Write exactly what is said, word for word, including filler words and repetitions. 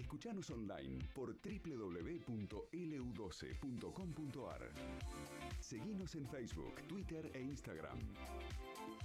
Escuchanos online por doble u doble u doble u punto ele u doce punto com punto ar. Seguinos en Facebook, Twitter e Instagram.